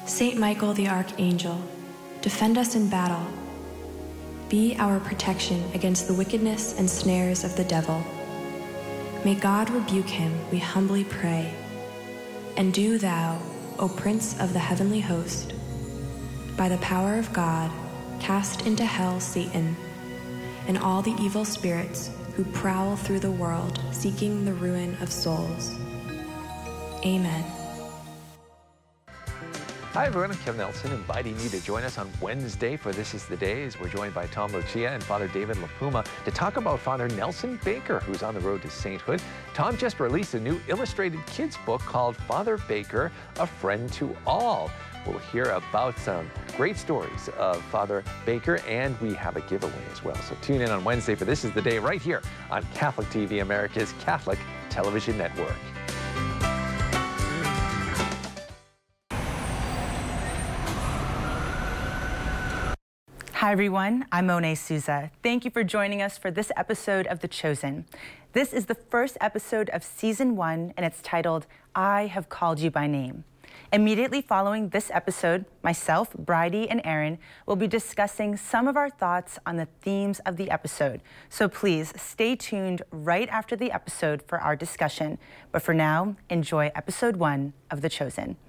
Saint Michael the Archangel, defend us in battle. Be our protection against the wickedness and snares of the devil. May God rebuke him, we humbly pray. And do thou, O Prince of the heavenly host, by the power of God, cast into hell Satan and all the evil spirits who prowl through the world seeking the ruin of souls. Amen. Hi everyone, I'm Kevin Nelson, inviting you to join us on Wednesday for This Is the Day, as we're joined by Tom Lucia and Father David LaPuma to talk about Father Nelson Baker, who's on the road to sainthood. Tom just released a new illustrated kids book called Father Baker, A Friend to All. We'll hear about some great stories of Father Baker, and we have a giveaway as well. So tune in on Wednesday for This Is the Day right here on Catholic TV, America's Catholic Television Network. Hi everyone, I'm Monet Souza. Thank you for joining us for this episode of The Chosen. This is the first episode of Season 1 and it's titled, I Have Called You by Name. Immediately following this episode, myself, Bridie, and Aaron will be discussing some of our thoughts on the themes of the episode. So please stay tuned right after the episode for our discussion. But for now, enjoy episode 1 of The Chosen.